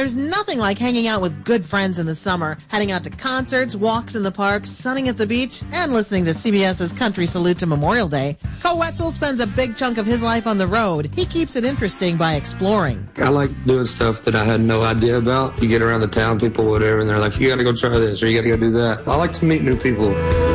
there's nothing like hanging out with good friends in the summer, heading out to concerts, walks in the park, sunning at the beach, and listening to CBS's Country Salute to Memorial Day. Co Wetzel spends a big chunk of his life on the road. He keeps it interesting by exploring. I like doing stuff that I had no idea about. You get around the town, people, whatever, and they're like, you got to go try this, or you got to go do that. I like to meet new people.